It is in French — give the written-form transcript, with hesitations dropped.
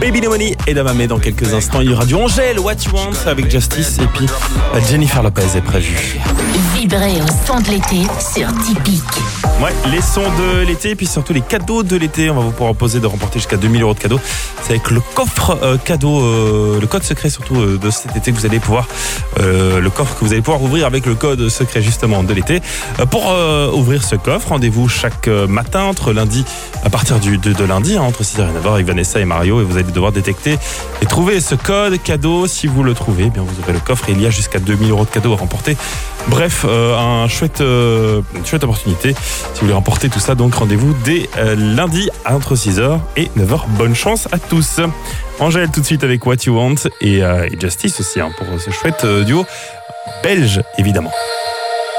Baby No Money et Damame. Dans quelques instants, il y aura du Angèle, What You Want avec Justice, et puis Jennifer Lopez est prévue. Vibrez au son de l'été sur Tipeee. Ouais, les sons de l'été et puis surtout les cadeaux de l'été. On va vous proposer de remporter jusqu'à 2000 € de cadeaux. C'est avec le coffre cadeau, le code secret surtout de cet été que vous allez pouvoir, le coffre que vous allez pouvoir ouvrir avec le code secret justement de l'été. Pour ouvrir ce coffre, rendez-vous chaque matin entre lundi, à partir de lundi, entre 6h et 9h avec Vanessa et Mario, et vous allez devoir détecter et trouver ce code cadeau. Si vous le trouvez, eh bien vous ouvrez le coffre et il y a jusqu'à 2000 € de cadeaux à remporter. Bref, une chouette opportunité. Si vous voulez remporter tout ça, donc rendez-vous dès lundi entre 6h et 9h. Bonne chance à tous. Angèle tout de suite avec What You Want et Justice aussi pour ce chouette duo belge évidemment.